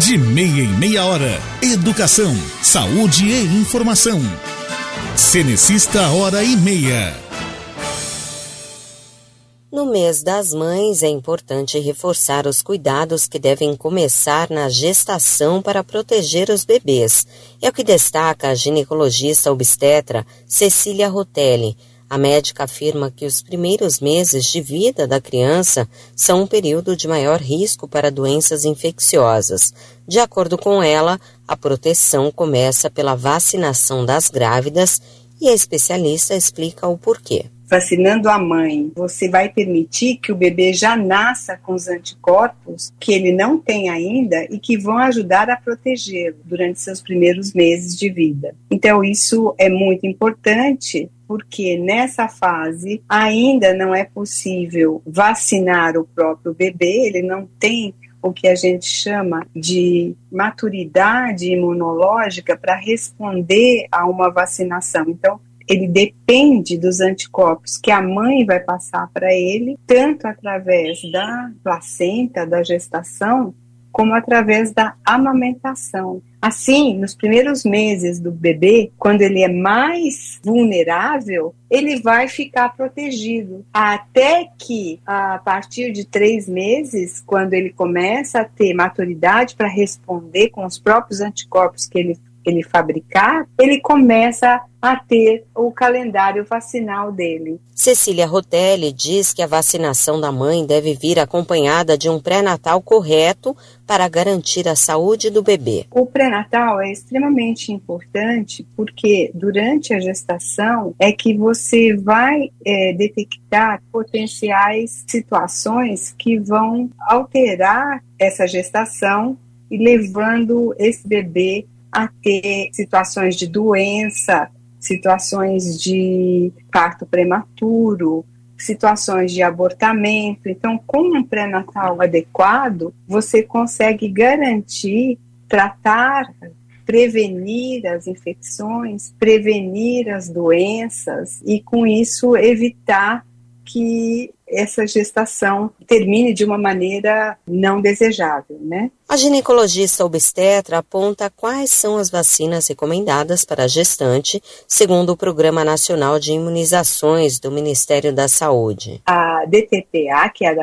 De meia em meia hora. Educação, saúde e informação. Cenecista Hora e Meia. No mês das mães, é importante reforçar os cuidados que devem começar na gestação para proteger os bebês. É o que destaca a ginecologista obstetra Cecília Rotelli. A médica afirma que os primeiros meses de vida da criança são um período de maior risco para doenças infecciosas. De acordo com ela, a proteção começa pela vacinação das grávidas e a especialista explica o porquê. Vacinando a mãe, você vai permitir que o bebê já nasça com os anticorpos que ele não tem ainda e que vão ajudar a protegê-lo durante seus primeiros meses de vida. Então, isso é muito importante, porque nessa fase ainda não é possível vacinar o próprio bebê, ele não tem o que a gente chama de maturidade imunológica para responder a uma vacinação. Então, ele depende dos anticorpos que a mãe vai passar para ele, tanto através da placenta, da gestação, como através da amamentação. Assim, nos primeiros meses do bebê, quando ele é mais vulnerável, ele vai ficar protegido. Até que, a partir de 3 meses, quando ele começa a ter maturidade para responder com os próprios anticorpos que ele fabricar, ele começa a ter o calendário vacinal dele. Cecília Rotelli diz que a vacinação da mãe deve vir acompanhada de um pré-natal correto para garantir a saúde do bebê. O pré-natal é extremamente importante porque durante a gestação é que você vai detectar potenciais situações que vão alterar essa gestação e levando esse bebê a ter situações de doença, situações de parto prematuro, situações de abortamento. Então, com um pré-natal adequado, você consegue garantir, tratar, prevenir as infecções, prevenir as doenças e, com isso, evitar que essa gestação termine de uma maneira não desejável, né? A ginecologista obstetra aponta quais são as vacinas recomendadas para a gestante, segundo o Programa Nacional de Imunizações do Ministério da Saúde. A DTPA, que é a da